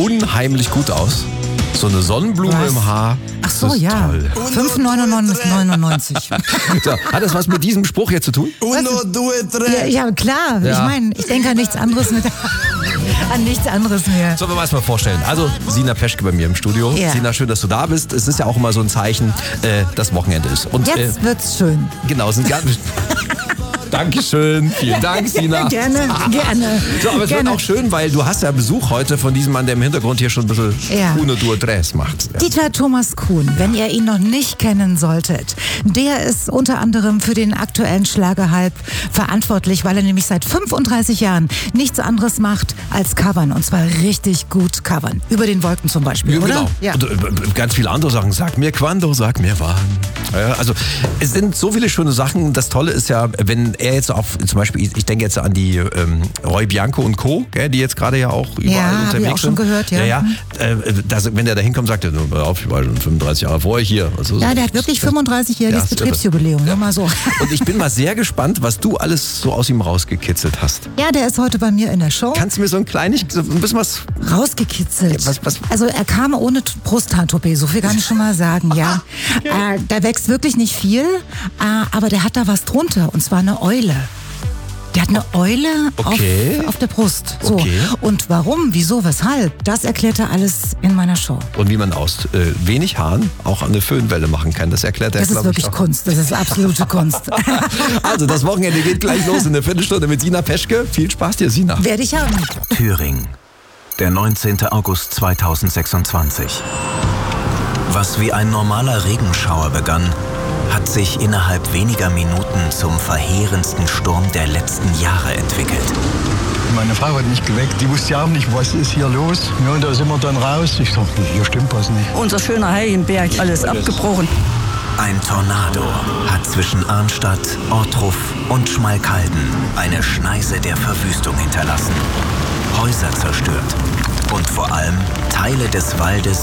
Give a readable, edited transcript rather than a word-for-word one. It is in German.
unheimlich gut aus. So eine Sonnenblume im Haar. Ach so, das ist ja. toll. 5,99. So, hat das was mit diesem Spruch jetzt zu tun? Ja, klar. Ja. Ich meine, ich denke an nichts anderes mehr. Sollen wir mal erstmal vorstellen. Also, Sina Peschke bei mir im Studio. Ja. Sina, schön, dass du da bist. Es ist ja auch immer so ein Zeichen, dass Wochenende ist. Und, Jetzt wird's schön. Genau, sind ganz... Dankeschön. Vielen Dank, Sina. Gerne. So, aber es wird auch schön, weil du hast ja Besuch heute von diesem Mann, der im Hintergrund hier schon ein bisschen Uno Due Tres macht. Ja. Dieter Thomas Kuhn, wenn ihr ihn noch nicht kennen solltet, der ist unter anderem für den aktuellen Schlagerhype verantwortlich, weil er nämlich seit 35 Jahren nichts anderes macht als covern. Und zwar richtig gut covern. Über den Wolken zum Beispiel, Ja, oder? genau. Ja. Und ganz viele andere Sachen. Sag mir quando, sag mir wann. Ja, also es sind so viele schöne Sachen. Das Tolle ist ja, wenn er jetzt auf, zum Beispiel, ich denke jetzt an die Roy Bianco und Co., gell, die jetzt gerade ja auch überall unterwegs sind. Ja, habe ich auch schon gehört, ja. Wenn der da hinkommt, sagt er, ich war schon 35 Jahre vor euch hier. Also, Ja, der hat wirklich 35-jähriges Betriebsjubileum, nur mal so. Und ich bin mal sehr gespannt, was du alles so aus ihm rausgekitzelt hast. Ja, der ist heute bei mir in der Show. Kannst du mir so ein bisschen was... Rausgekitzelt. Ja, was? Also er kam ohne Brusthaartoupet, so viel kann ich schon mal sagen, ja. Da wächst wirklich nicht viel, aber der hat da was drunter, und zwar eine Eule. Der hat eine Eule auf der Brust. So. Okay. Und warum, wieso, weshalb, das erklärt er alles in meiner Show. Und wie man aus wenig Haaren auch eine Föhnwelle machen kann, das erklärt er, Das ist glaube ich, wirklich auch. Kunst, das ist absolute Kunst. Also das Wochenende geht gleich los in der Viertelstunde mit Sina Peschke. Viel Spaß dir, Sina. Werde ich haben. Thüringen, der 19. August 2026. Was wie ein normaler Regenschauer begann, hat sich innerhalb weniger Minuten zum verheerendsten Sturm der letzten Jahre entwickelt. Meine Frau hat mich geweckt, die wusste ja auch nicht, was ist hier los. Ja, und da sind wir dann raus. Ich dachte, hier stimmt was nicht. Unser schöner Heiligenberg, alles abgebrochen. Ein Tornado hat zwischen Arnstadt, Ortruf und Schmalkalden eine Schneise der Verwüstung hinterlassen, Häuser zerstört und vor allem Teile des Waldes